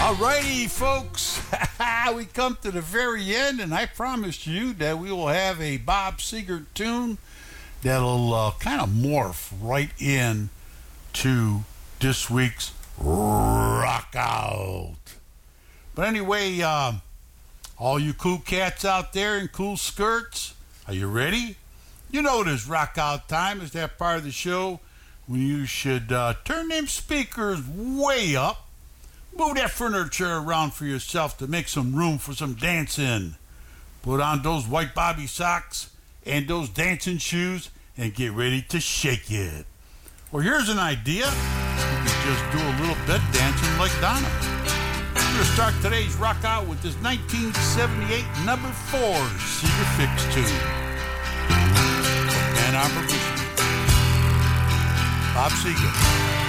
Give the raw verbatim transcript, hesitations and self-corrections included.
Alrighty, folks, we come to the very end, and I promised you that we will have a Bob Seger tune that'll uh, kind of morph right in to this week's Rock Out. But anyway, uh, all you cool cats out there in cool skirts, are you ready? You know it is Rock Out time. It's that part of the show when you should uh, turn them speakers way up. Move that furniture around for yourself to make some room for some dancing. Put on those white bobby socks and those dancing shoes and get ready to shake it. Well, here's an idea. You can just do a little bit dancing like Donna. We're going to start today's Rock Out with this nineteen seventy-eight number four Seger Fix tune. From Ann Arbor, Michigan. Bob Seger.